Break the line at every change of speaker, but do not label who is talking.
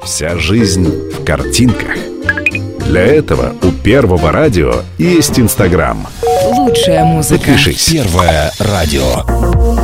Вся жизнь в картинках. Для этого у Первого радио есть Инстаграм.
Лучшая музыка.
Подпишись.
Первое радио.